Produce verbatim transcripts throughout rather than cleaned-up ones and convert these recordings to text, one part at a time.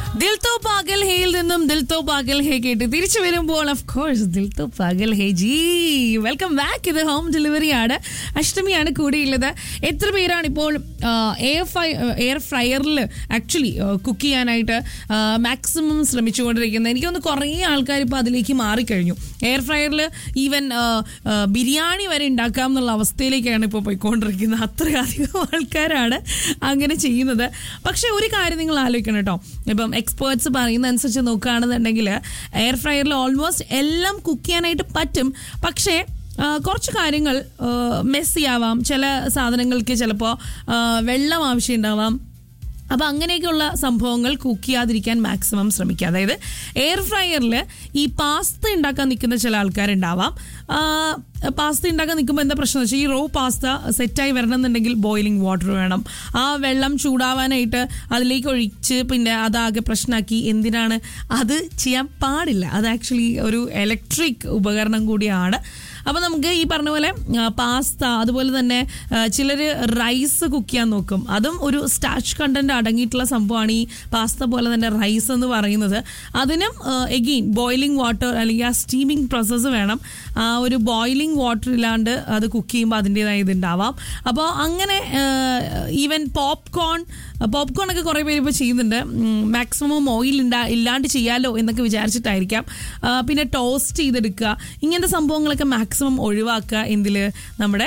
ദിൽ തോ പാഗൽ ഹേയിൽ നിന്നും ദിൽ തോ പാഗൽ ഹേ കേട്ട് തിരിച്ചു വരുമ്പോൾ ഓഫ് കോഴ്സ് ദിൽ തോ പാഗൽ ഹേ ജി വെൽക്കം ബാക്ക്. ഇത് ഹോം ഡെലിവറി ആണ്. അഷ്ടമിയാണ് കൂടിയുള്ളത്. എത്ര പേരാണ് ഇപ്പോൾ air fry air ഫ്രയറിൽ actually cook ചെയ്യാനായിട്ട് മാക്സിമം ശ്രമിച്ചുകൊണ്ടിരിക്കുന്നത്? എനിക്കൊന്ന് കുറേ ആൾക്കാർ ഇപ്പോൾ അതിലേക്ക് മാറിക്കഴിഞ്ഞു. എയർ ഫ്രയറിൽ ഈവൻ ബിരിയാണി വരെ ഉണ്ടാക്കാം എന്നുള്ള അവസ്ഥയിലേക്കാണ് ഇപ്പോൾ പോയിക്കൊണ്ടിരിക്കുന്നത്. അത്രയധികം ആൾക്കാരാണ് അങ്ങനെ ചെയ്യുന്നത്. പക്ഷെ ഒരു കാര്യം നിങ്ങൾ ആലോചിക്കണം കേട്ടോ. ഇപ്പം എക്സ്പേർട്സ് പറയുന്ന അനുസരിച്ച് നോക്കുകയാണെന്നുണ്ടെങ്കിൽ എയർ ഫ്രയറിൽ ഓൾമോസ്റ്റ് എല്ലാം കുക്ക് ചെയ്യാനായിട്ട് പറ്റും. പക്ഷേ കുറച്ച് കാര്യങ്ങൾ മെസ്സി ആവാം. ചില സാധനങ്ങൾക്ക് ചിലപ്പോൾ വെള്ളം ആവശ്യം ഉണ്ടാവാം. അപ്പോൾ അങ്ങനെയൊക്കെയുള്ള സംഭവങ്ങൾ കുക്ക് ചെയ്യാതിരിക്കാൻ മാക്സിമം ശ്രമിക്കുക. അതായത് എയർ ഫ്രയറിൽ ഈ പാസ്ത ഉണ്ടാക്കാൻ നിൽക്കുന്ന ചില ആൾക്കാരുണ്ടാവാം. പാസ്ത ഉണ്ടാക്കാൻ നിൽക്കുമ്പോൾ എന്താ പ്രശ്നം എന്ന് വെച്ചാൽ ഈ റോ പാസ്ത സെറ്റായി വരണം എന്നുണ്ടെങ്കിൽ ബോയിലിംഗ് വാട്ടർ വേണം. ആ വെള്ളം ചൂടാവാനായിട്ട് അതിലേക്ക് ഒഴിച്ച് പിന്നെ അതാകെ പ്രശ്നമാക്കി എന്തിനാണ് അത് ചെയ്യാൻ പാടില്ല. അത് ആക്ച്വലി ഒരു ഇലക്ട്രിക് ഉപകരണം കൂടിയാണ്. അപ്പോൾ നമുക്ക് ഈ പറഞ്ഞ പോലെ പാസ്ത, അതുപോലെ തന്നെ ചിലർ റൈസ് കുക്ക് ചെയ്യാൻ നോക്കും. അതും ഒരു സ്റ്റാർച്ച് കണ്ടന്റ് അടങ്ങിയിട്ടുള്ള സംഭവമാണ് ഈ പാസ്ത പോലെ തന്നെ റൈസ് എന്ന് പറയുന്നത്. അതിനും എഗെയിൻ ബോയിലിംഗ് വാട്ടർ അല്ലെങ്കിൽ ആ സ്റ്റീമിങ് പ്രോസസ്സ് വേണം. ആ ഒരു ബോയിലിംഗ് വാട്ടർ ഇല്ലാണ്ട് അത് കുക്ക് ചെയ്യുമ്പോൾ അതിൻ്റെതായ ഇതുണ്ടാവാം. അപ്പോൾ അങ്ങനെ ഈവൻ പോപ്കോൺ പോപ്കോൺ ഒക്കെ കുറേ പേര് ഇപ്പോൾ ചെയ്യുന്നുണ്ട്. മാക്സിമം ഓയിൽ ഉണ്ടാ ഇല്ലാണ്ട് ചെയ്യാലോ എന്നൊക്കെ വിചാരിച്ചിട്ടായിരിക്കാം. പിന്നെ ടോസ്റ്റ് ചെയ്തെടുക്കുക, ഇങ്ങനത്തെ സംഭവങ്ങളൊക്കെ മാക്സിമം ഒഴിവാക്കുക. എന്തിൽ? നമ്മുടെ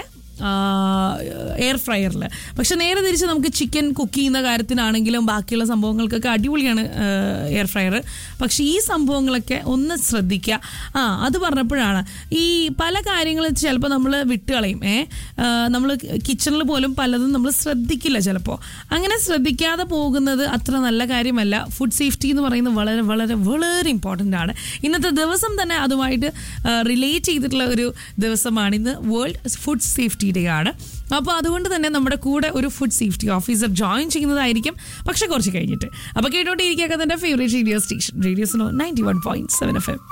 എയർ ഫ്രയറിൽ. പക്ഷെ നേരെ തിരിച്ച് നമുക്ക് ചിക്കൻ കുക്ക് ചെയ്യുന്ന കാര്യത്തിനാണെങ്കിലും ബാക്കിയുള്ള സംഭവങ്ങൾക്കൊക്കെ അടിപൊളിയാണ് എയർ ഫ്രയർ. പക്ഷേ ഈ സംഭവങ്ങളൊക്കെ ഒന്ന് ശ്രദ്ധിക്കുക. ആ അത് പറഞ്ഞപ്പോഴാണ് ഈ പല കാര്യങ്ങളും ചിലപ്പോൾ നമ്മൾ വിട്ടുകളയും. ഏ നമ്മൾ കിച്ചണിൽ പോലും പലതും നമ്മൾ ശ്രദ്ധിക്കില്ല ചിലപ്പോൾ. അങ്ങനെ ശ്രദ്ധിക്കാതെ പോകുന്നത് അത്ര നല്ല കാര്യമല്ല. ഫുഡ് സേഫ്റ്റി എന്ന് പറയുന്നത് വളരെ വളരെ വളരെ ഇമ്പോർട്ടൻ്റ് ആണ്. ഇന്നത്തെ ദിവസം തന്നെ അതുമായിട്ട് റിലേറ്റ് ചെയ്തിട്ടുള്ള ഒരു ദിവസമാണ് ഇന്ന്. വേൾഡ് ഫുഡ് സേഫ്റ്റി ഡേ ആണ്. അപ്പോൾ അതുകൊണ്ട് തന്നെ നമ്മുടെ കൂടെ ഒരു ഫുഡ് സേഫ്റ്റി ഓഫീസർ ജോയിൻ ചെയ്യുന്നതായിരിക്കും, പക്ഷെ കുറച്ച് കഴിഞ്ഞിട്ട്. അപ്പോൾ കേട്ടോണ്ടിരിക്കുക തന്റെ favourite radio station radio snow ninety one point seven F M.